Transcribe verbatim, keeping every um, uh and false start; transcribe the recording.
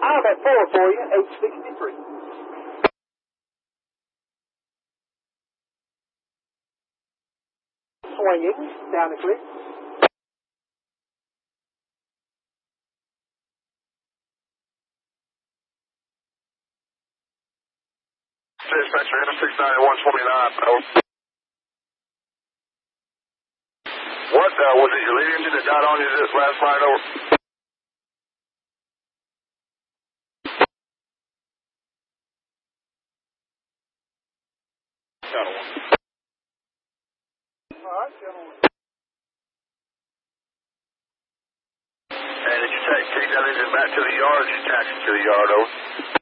I'm at four for you, eight sixty-three. Swinging down the cliff. Dispatcher, N six nine one twenty-nine. What uh, was it? Your lead engine that died on you this last night? Over. Gentlemen. All right, gentlemen. And did you take, take that engine back to the yard? Or did you taxi to the yard? Over.